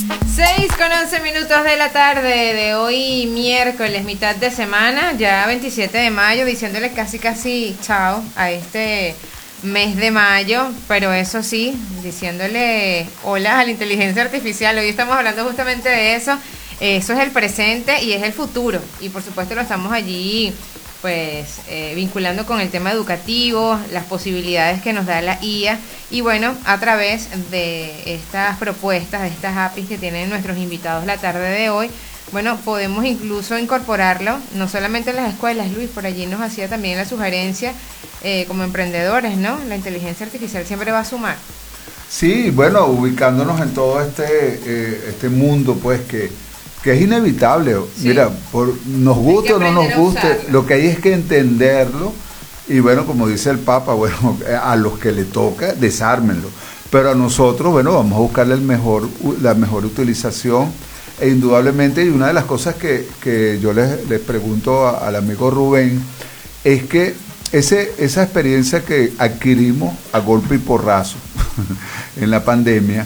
6:11 de la tarde de hoy, miércoles, mitad de semana, ya 27 de mayo, diciéndole casi chao a este mes de mayo, pero eso sí, diciéndole hola a la inteligencia artificial. Hoy estamos hablando justamente de eso. Eso es el presente y es el futuro, y por supuesto lo estamos allí pues vinculando con el tema educativo, las posibilidades que nos da la IA, y bueno, a través de estas propuestas, de estas APIs que tienen nuestros invitados la tarde de hoy, bueno, podemos incluso incorporarlo, no solamente en las escuelas. Luis por allí nos hacía también la sugerencia, como emprendedores, ¿no? La inteligencia artificial siempre va a sumar. Sí, bueno, ubicándonos en todo este mundo, pues que es inevitable. Sí. Mira, nos guste o no nos guste, lo que hay es que entenderlo, y bueno, como dice el Papa, bueno, a los que le toca, desármenlo, pero a nosotros, bueno, vamos a buscarle la mejor utilización, e indudablemente, y una de las cosas que yo les pregunto al amigo Rubén, es que esa experiencia que adquirimos a golpe y porrazo en la pandemia,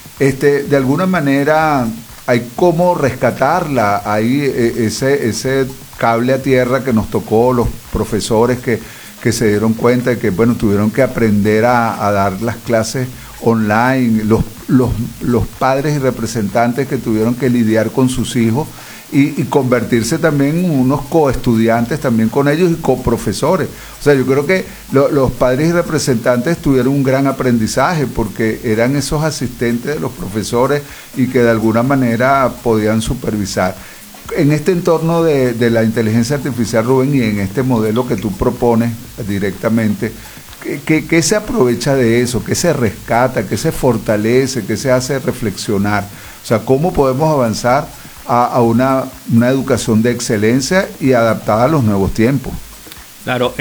de alguna manera hay cómo rescatarla, hay ese cable a tierra que nos tocó los profesores que se dieron cuenta de que, bueno, tuvieron que aprender a dar las clases online, los padres y representantes que tuvieron que lidiar con sus hijos y convertirse también en unos coestudiantes también con ellos y coprofesores. O sea, yo creo que los padres y representantes tuvieron un gran aprendizaje porque eran esos asistentes de los profesores y que de alguna manera podían supervisar. En este entorno de la inteligencia artificial, Rubén, y en este modelo que tú propones directamente, ¿qué se aprovecha de eso? ¿Qué se rescata? ¿Qué se fortalece? ¿Qué se hace reflexionar? O sea, ¿cómo podemos avanzar a una educación de excelencia y adaptada a los nuevos tiempos? Claro,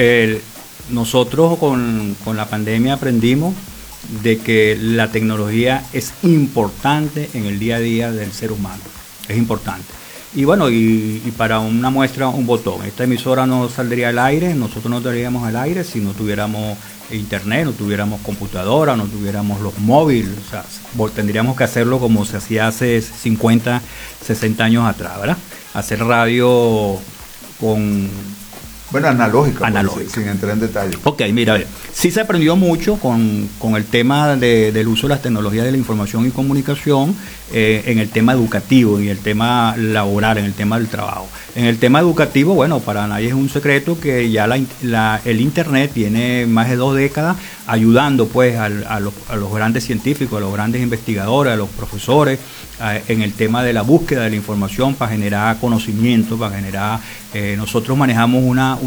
nosotros con la pandemia aprendimos de que la tecnología es importante en el día a día del ser humano, es importante. Y bueno, y para una muestra, un botón. Esta emisora no saldría al aire, nosotros no estaríamos al aire si no tuviéramos internet, no tuviéramos computadora, no tuviéramos los móviles. O sea, tendríamos que hacerlo como se hacía hace 50, 60 años atrás, ¿verdad? Hacer radio con... Bueno, analógica. Analógica. Sin entrar en detalle. Ok, mira, a ver, sí se aprendió mucho con el tema del uso de las tecnologías de la información y comunicación en el tema educativo, en el tema laboral, en el tema del trabajo. En el tema educativo, bueno, para nadie es un secreto que ya el Internet tiene más de 2 décadas ayudando pues a los grandes científicos, a los grandes investigadores, a los profesores, en el tema de la búsqueda de la información para generar conocimiento, para generar... nosotros manejamos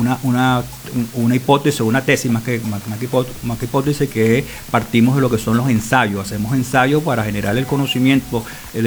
una hipótesis, una tesis más que hipótesis, que partimos de lo que son los ensayos. Hacemos ensayos para generar el conocimiento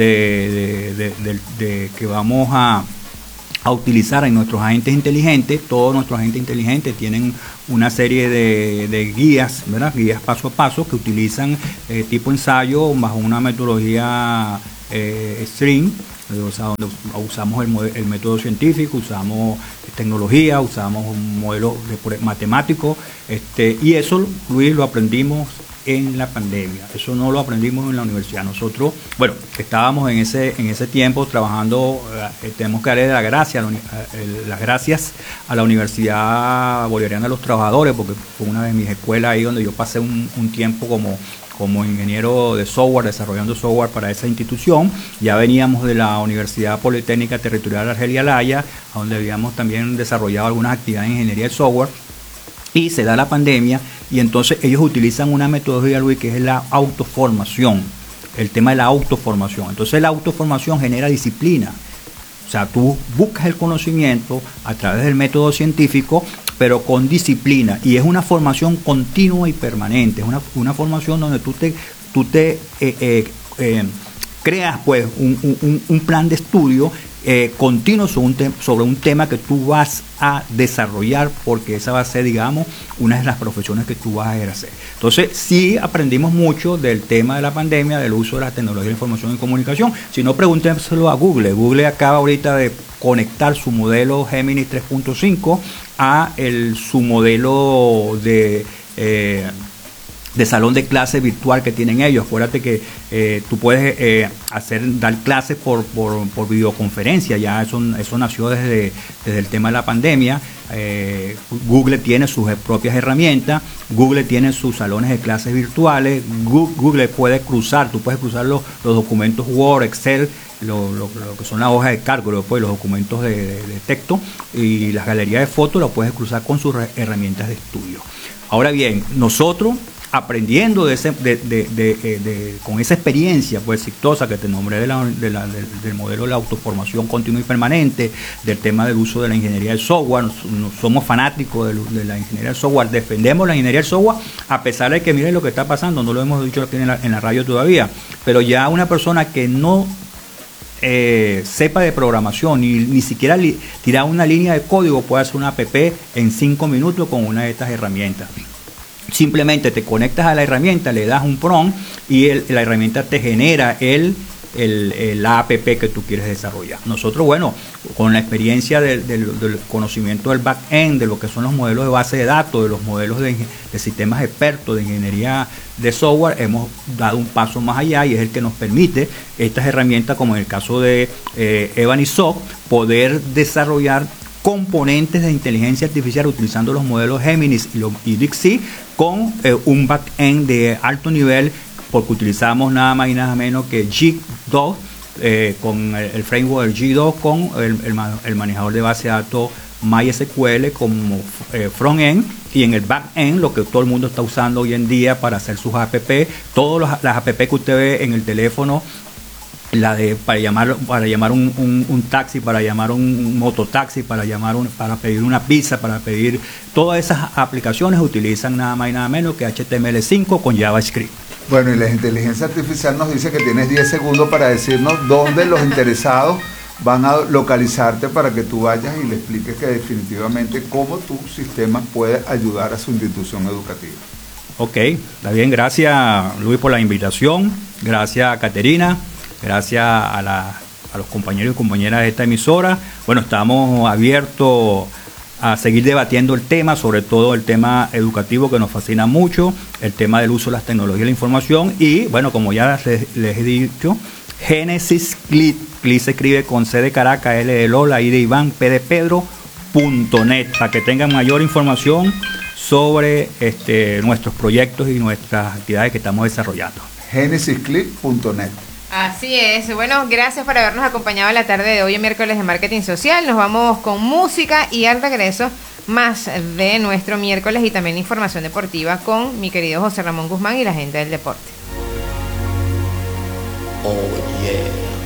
que vamos a utilizar en nuestros agentes inteligentes. Todos nuestros agentes inteligentes tienen una serie de guías, ¿verdad? Guías paso a paso que utilizan tipo ensayo bajo una metodología STRING. O sea, donde usamos el método científico, usamos tecnología, usamos un modelo matemático, y eso, Luis, lo aprendimos en la pandemia. Eso no lo aprendimos en la universidad. Nosotros, bueno, estábamos en ese tiempo trabajando, tenemos que darle las gracias a la Universidad Bolivariana de los Trabajadores, porque fue una de mis escuelas ahí donde yo pasé un tiempo como ingeniero de software, desarrollando software para esa institución. Ya veníamos de la Universidad Politécnica Territorial Argelia Laya, donde habíamos también desarrollado algunas actividades en ingeniería de software, y se da la pandemia, y entonces ellos utilizan una metodología, Luis, que es la autoformación, el tema de la autoformación. Entonces la autoformación genera disciplina. O sea, tú buscas el conocimiento a través del método científico, pero con disciplina, y es una formación continua y permanente. Es una formación donde tú te creas pues un plan de estudio continuo sobre un tema que tú vas a desarrollar, porque esa va a ser, digamos, una de las profesiones que tú vas a ejercer. Entonces, sí aprendimos mucho del tema de la pandemia, del uso de la tecnología de información y comunicación. Si no, pregúntenselo a Google. Google acaba ahorita de conectar su modelo Gemini 3.5 a su modelo de salón de clase virtual que tienen ellos. Acuérdate que tú puedes dar clases por videoconferencia, ya eso nació desde el tema de la pandemia. Google tiene sus propias herramientas, Google tiene sus salones de clases virtuales, Google puede cruzar, tú puedes cruzar los documentos Word, Excel, lo que son las hojas de cálculo, pues, los documentos de texto y las galerías de fotos, lo puedes cruzar con sus herramientas de estudio. Ahora bien, nosotros aprendiendo con esa experiencia pues exitosa que te nombré del modelo de la autoformación continua y permanente, del tema del uso de la ingeniería del software, somos fanáticos de la ingeniería del software, defendemos la ingeniería del software, a pesar de que miren lo que está pasando, no lo hemos dicho aquí en la radio todavía, pero ya una persona que no sepa de programación ni siquiera tirar una línea de código puede hacer una app en 5 minutos con una de estas herramientas. Simplemente te conectas a la herramienta, le das un prompt y la herramienta te genera la app que tú quieres desarrollar. Nosotros, bueno, con la experiencia del conocimiento del back-end, de lo que son los modelos de base de datos, de los modelos de sistemas expertos de ingeniería de software, hemos dado un paso más allá y es el que nos permite estas herramientas, como en el caso de Ebanisoft, poder desarrollar componentes de inteligencia artificial utilizando los modelos Géminis y DeepSeek con un back-end de alto nivel, porque utilizamos nada más y nada menos que G2 con el framework del G2 con el manejador de base de datos MySQL como front-end, y en el back-end lo que todo el mundo está usando hoy en día para hacer sus app, todas las app que usted ve en el teléfono, para llamar un taxi, para llamar un mototaxi, para pedir una pizza, para pedir, todas esas aplicaciones utilizan nada más y nada menos que HTML5 con JavaScript. Bueno, y la inteligencia artificial nos dice que tienes 10 segundos para decirnos dónde los interesados van a localizarte para que tú vayas y le expliques que definitivamente cómo tu sistema puede ayudar a su institución educativa. Ok, está bien, gracias Luis por la invitación, gracias Caterina. Gracias a los compañeros y compañeras de esta emisora. Bueno, estamos abiertos a seguir debatiendo el tema, sobre todo el tema educativo que nos fascina mucho, el tema del uso de las tecnologías de la información y, bueno, como ya les he dicho, Genesis Clip se escribe con C de Caracas, L de Lola, I de Iván, P de Pedro.net, para que tengan mayor información sobre nuestros proyectos y nuestras actividades que estamos desarrollando. GenesisClip.net. Así es. Bueno, gracias por habernos acompañado en la tarde de hoy, miércoles de Marketing Social. Nos vamos con música y al regreso más de nuestro miércoles y también información deportiva con mi querido José Ramón Guzmán y la gente del deporte. Oh, yeah.